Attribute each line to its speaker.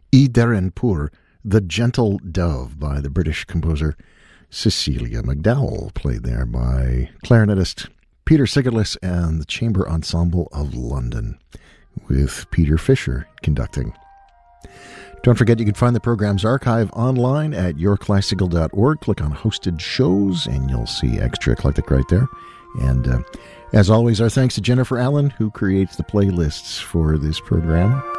Speaker 1: Idarenpur, The Gentle Dove by the British composer Cecilia McDowell, played there by clarinetist Peter Sigerlis and the Chamber Ensemble of London, with Peter Fisher conducting. Don't forget, you can find the program's archive online at yourclassical.org. Click on Hosted Shows, and you'll see Extra Eclectic right there. And as always, our thanks to Jennifer Allen, who creates the playlists for this program.